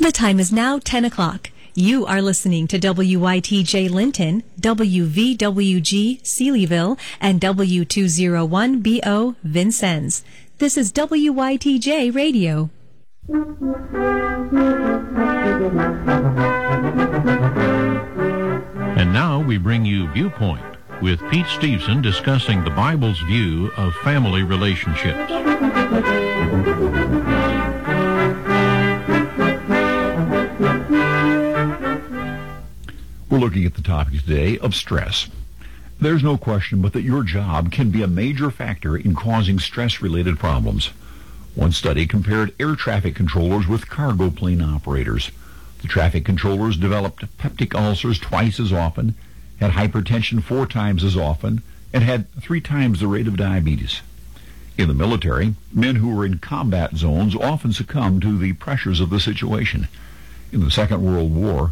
The time is now 10 o'clock. You are listening to WYTJ Linton, WVWG Sealyville, and W201BO Vincennes. This is WYTJ Radio. And now we bring you Viewpoint with Pete Stevenson discussing the Bible's view of family relationships. We're looking at the topic today of stress. There's no question but that your job can be a major factor in causing stress-related problems. One study compared air traffic controllers with cargo plane operators. The traffic controllers developed peptic ulcers twice as often, had hypertension 4 times as often, and had 3 times the rate of diabetes. In the military, men who were in combat zones often succumbed to the pressures of the situation. In the Second World War,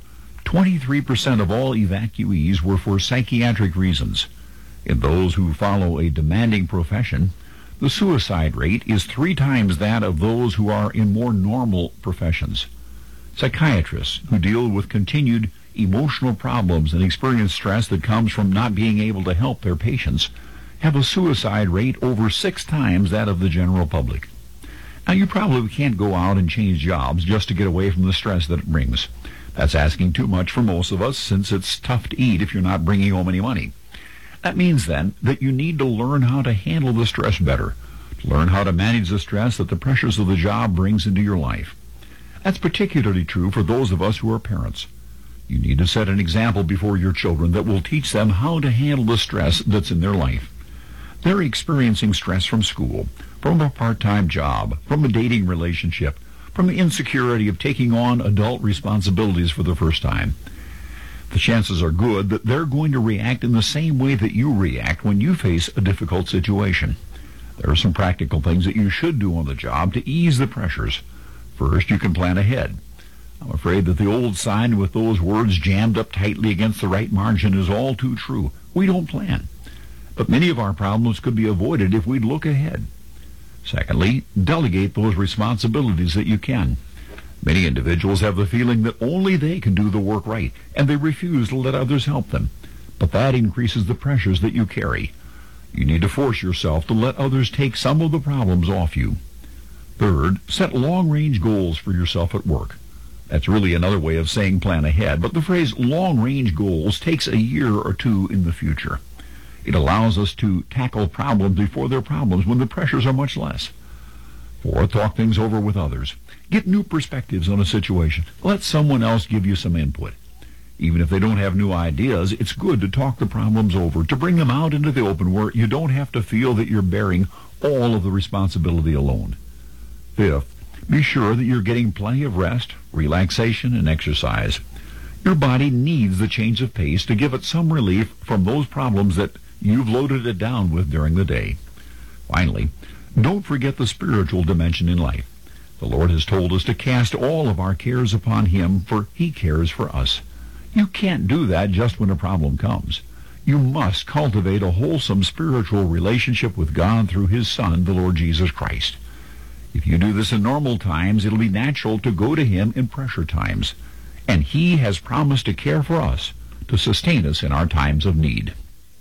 23% of all evacuees were for psychiatric reasons. In those who follow a demanding profession, the suicide rate is 3 times that of those who are in more normal professions. Psychiatrists who deal with continued emotional problems and experience stress that comes from not being able to help their patients have a suicide rate over 6 times that of the general public. Now, you probably can't go out and change jobs just to get away from the stress that it brings. That's asking too much for most of us, since it's tough to eat if you're not bringing home any money. That means then that you need to learn how to handle the stress better, to learn how to manage the stress that the pressures of the job brings into your life. That's particularly true for those of us who are parents. You need to set an example before your children that will teach them how to handle the stress that's in their life. They're experiencing stress from school, from a part-time job, from a dating relationship, from the insecurity of taking on adult responsibilities for the first time. The chances are good that they're going to react in the same way that you react when you face a difficult situation. There are some practical things that you should do on the job to ease the pressures. First, you can plan ahead. I'm afraid that the old sign with those words jammed up tightly against the right margin is all too true. We don't plan. But many of our problems could be avoided if we'd look ahead. Secondly, delegate those responsibilities that you can. Many individuals have the feeling that only they can do the work right, and they refuse to let others help them. But that increases the pressures that you carry. You need to force yourself to let others take some of the problems off you. Third, set long-range goals for yourself at work. That's really another way of saying plan ahead, but the phrase long-range goals takes a year or 2 in the future. It allows us to tackle problems before they're problems when the pressures are much less. Fourth, talk things over with others. Get new perspectives on a situation. Let someone else give you some input. Even if they don't have new ideas, it's good to talk the problems over, to bring them out into the open where you don't have to feel that you're bearing all of the responsibility alone. Fifth, be sure that you're getting plenty of rest, relaxation, and exercise. Your body needs the change of pace to give it some relief from those problems that you've loaded it down with during the day. Finally, don't forget the spiritual dimension in life. The Lord has told us to cast all of our cares upon Him, for He cares for us. You can't do that just when a problem comes. You must cultivate a wholesome spiritual relationship with God through His Son, the Lord Jesus Christ. If you do this in normal times, it'll be natural to go to Him in pressure times. And He has promised to care for us, to sustain us in our times of need.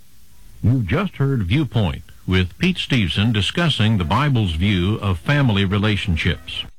You've just heard Viewpoint with Pete Stevenson discussing the Bible's view of family relationships.